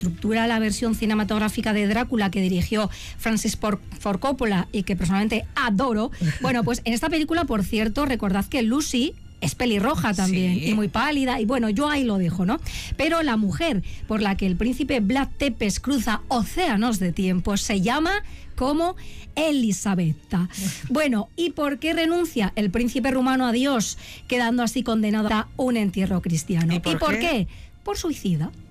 estructura la versión cinematográfica de Drácula que dirigió Francis Ford Coppola y que personalmente adoro. Bueno, pues en esta película, por cierto, recordad que Lucy es pelirroja también, sí, y muy pálida, y bueno, yo ahí lo dejo, ¿no? Pero la mujer por la que el príncipe Vlad Tepes cruza océanos de tiempo se llama como Elisabetta. Bueno, ¿y por qué renuncia el príncipe rumano a Dios, quedando así condenado a un entierro cristiano? ¿Y por qué? Por suicida.